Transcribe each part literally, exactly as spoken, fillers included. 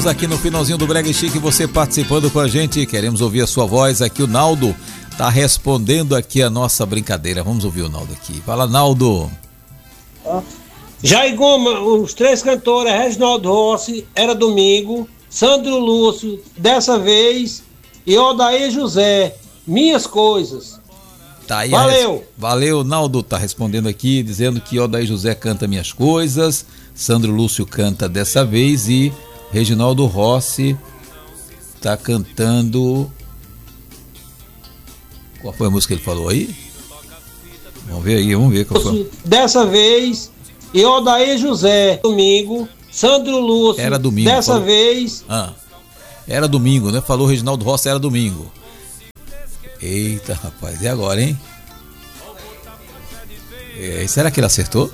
Estamos aqui no finalzinho do Brega Chique, você participando com a gente, queremos ouvir a sua voz aqui. O Naldo tá respondendo aqui a nossa brincadeira. Vamos ouvir o Naldo aqui. Fala, Naldo. Jair Goma, os três cantores, Reginaldo Rossi, Era Domingo, Sandro Lúcio, Dessa Vez, e Odair José, Minhas Coisas. Tá aí. Valeu. Res... Valeu, Naldo tá respondendo aqui, dizendo que Odair José canta Minhas Coisas, Sandro Lúcio canta Dessa Vez e Reginaldo Rossi tá cantando... Qual foi a música que ele falou aí? Vamos ver aí, vamos ver qual foi. Dessa Vez, e Odair José, Domingo, Sandro Lúcio, Era Domingo. Dessa falou... Vez. Ah, Era Domingo, né? Falou Reginaldo Rossi, Era Domingo. Eita, rapaz, e agora, hein? É, será que ele acertou?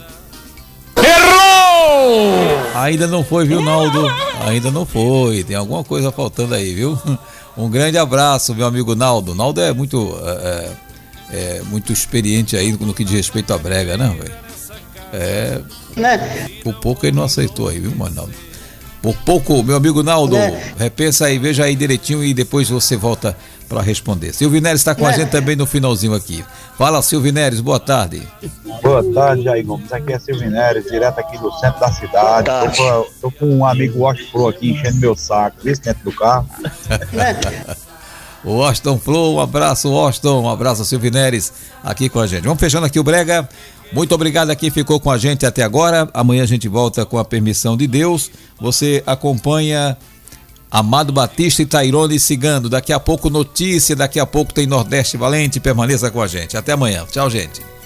Errou! Ainda não foi, viu, Naldo? Ainda não foi. Tem alguma coisa faltando aí, viu? Um grande abraço, meu amigo Naldo. Naldo é muito, é, é, muito experiente aí no que diz respeito à brega, né, velho? É. Por pouco ele não aceitou aí, viu, mano, Naldo? Por pouco, meu amigo Naldo, é. repensa aí, veja aí direitinho e depois você volta para responder. Silvio Neres está com é. a gente também no finalzinho aqui. Fala, Silvio Neres, boa tarde. Boa tarde, Jair Gomes. Aqui é Silvio Neres, direto aqui do centro da cidade. Tô com, tô com um amigo Washington Pro aqui enchendo meu saco, viu, dentro do carro. O Washington Flow, um abraço, Washington, um abraço, Silvio Neres, aqui com a gente. Vamos fechando aqui o Brega. Muito obrigado a quem ficou com a gente até agora. Amanhã a gente volta com a permissão de Deus. Você acompanha Amado Batista e Tairone Cigano. Daqui a pouco notícia, daqui a pouco tem Nordeste Valente. Permaneça com a gente. Até amanhã. Tchau, gente.